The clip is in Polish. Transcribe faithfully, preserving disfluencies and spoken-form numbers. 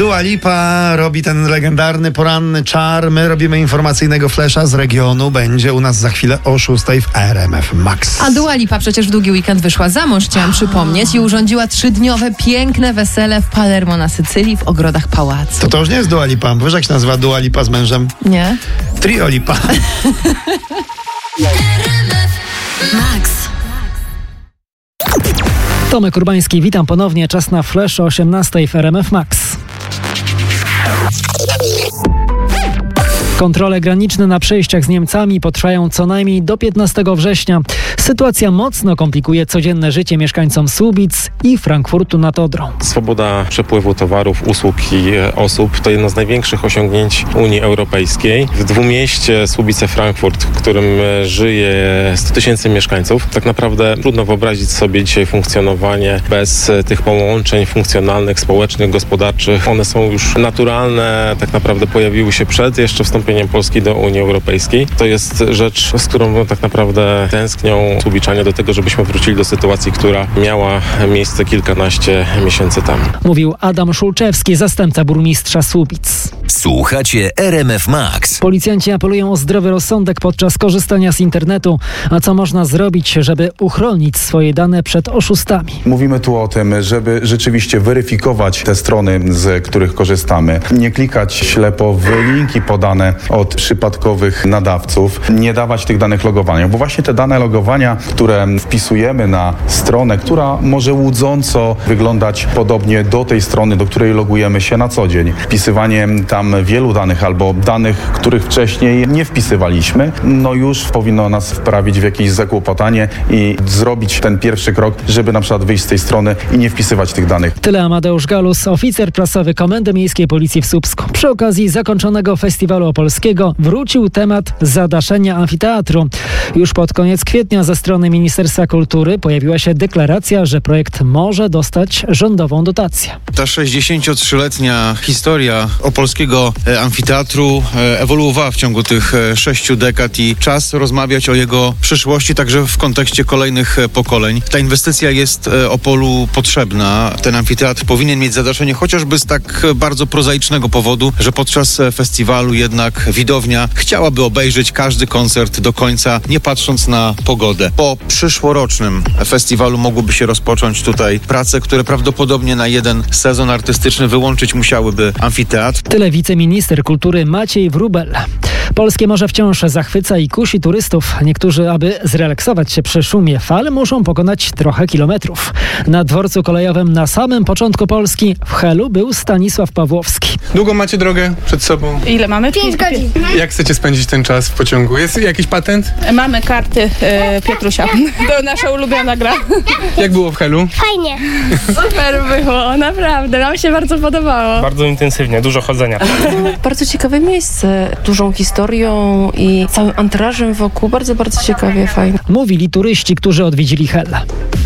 Dua Lipa robi ten legendarny poranny czar. My robimy informacyjnego flesza z regionu. Będzie u nas za chwilę o szóstej w R M F Max. A Dua Lipa przecież w długi weekend wyszła za mąż, chciałam przypomnieć, i urządziła trzydniowe piękne wesele w Palermo na Sycylii w ogrodach pałacu. To to już nie jest Dua Lipa. Wiesz, jak się nazywa Dua Lipa z mężem? Nie? Trio Lipa. Max. Tomek Urbański, witam ponownie. Czas na flash o osiemnastej w R M F Max. Kontrole graniczne na przejściach z Niemcami potrwają co najmniej do piętnastego września. Sytuacja mocno komplikuje codzienne życie mieszkańcom Słubic i Frankfurtu nad Odrą. Swoboda przepływu towarów, usług i osób to jedno z największych osiągnięć Unii Europejskiej. W dwumieście Słubice-Frankfurt, w którym żyje sto tysięcy mieszkańców, tak naprawdę trudno wyobrazić sobie dzisiaj funkcjonowanie bez tych połączeń funkcjonalnych, społecznych, gospodarczych. One są już naturalne, tak naprawdę pojawiły się przed jeszcze wstąpieniem Polski do Unii Europejskiej. To jest rzecz, z którą tak naprawdę tęsknią Słubiczanie do tego, żebyśmy wrócili do sytuacji, która miała miejsce kilkanaście miesięcy temu. Mówił Adam Szulczewski, zastępca burmistrza Słubic. Słuchacie R M F Max. Policjanci apelują o zdrowy rozsądek podczas korzystania z internetu. A co można zrobić, żeby uchronić swoje dane przed oszustami? Mówimy tu o tym, żeby rzeczywiście weryfikować te strony, z których korzystamy. Nie klikać ślepo w linki podane od przypadkowych nadawców. Nie dawać tych danych logowania, bo właśnie te dane logowania, które wpisujemy na stronę, która może łudząco wyglądać podobnie do tej strony, do której logujemy się na co dzień. Wpisywanie tam wielu danych albo danych, których wcześniej nie wpisywaliśmy, no już powinno nas wprawić w jakieś zakłopotanie i zrobić ten pierwszy krok, żeby na przykład wyjść z tej strony i nie wpisywać tych danych. Tyle Amadeusz Galus, oficer prasowy Komendy Miejskiej Policji w Słupsku. Przy okazji zakończonego festiwalu opolskiego wrócił temat zadaszenia amfiteatru. Już pod koniec kwietnia ze strony Ministerstwa Kultury pojawiła się deklaracja, że projekt może dostać rządową dotację. Ta sześćdziesięciotrzyletnia historia opolskiego amfiteatru ewoluowała w ciągu tych sześciu dekad i czas rozmawiać o jego przyszłości także w kontekście kolejnych pokoleń. Ta inwestycja jest Opolu potrzebna. Ten amfiteatr powinien mieć zadaszenie chociażby z tak bardzo prozaicznego powodu, że podczas festiwalu jednak widownia chciałaby obejrzeć każdy koncert do końca, nie patrząc na pogodę. Po przyszłorocznym festiwalu mogłyby się rozpocząć tutaj prace, które prawdopodobnie na jeden sezon artystyczny wyłączyć musiałyby amfiteatr. Tyle wiceminister kultury Maciej Wróbel. Polskie morze wciąż zachwyca i kusi turystów. Niektórzy, aby zrelaksować się przy szumie fal, muszą pokonać trochę kilometrów. Na dworcu kolejowym na samym początku Polski w Helu był Stanisław Pawłowski. Długo macie drogę przed sobą? Ile mamy? Pięć godzin. Jak chcecie spędzić ten czas w pociągu? Jest jakiś patent? Mamy karty e, Piotrusia. To nasza ulubiona gra. Jak było w Helu? Fajnie. Super było, naprawdę. Nam się bardzo podobało. Bardzo intensywnie, dużo chodzenia. Bardzo ciekawe miejsce, dużą historią i całym anturażem wokół. Bardzo, bardzo ciekawie, fajnie. Mówili turyści, którzy odwiedzili Hel.